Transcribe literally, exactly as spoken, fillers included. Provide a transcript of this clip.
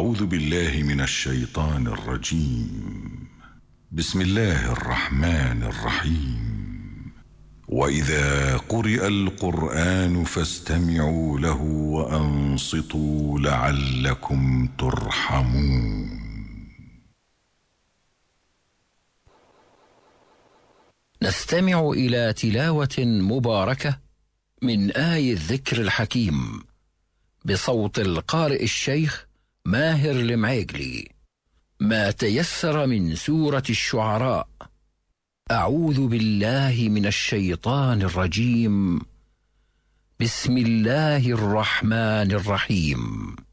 أعوذ بالله من الشيطان الرجيم. بسم الله الرحمن الرحيم. وإذا قرئ القرآن فاستمعوا له وأنصتوا لعلكم ترحمون. نستمع إلى تلاوة مباركة من آي الذكر الحكيم بصوت القارئ الشيخ ماهر المعيقلي. ما تيسر من سورة الشعراء. أعوذ بالله من الشيطان الرجيم. بسم الله الرحمن الرحيم.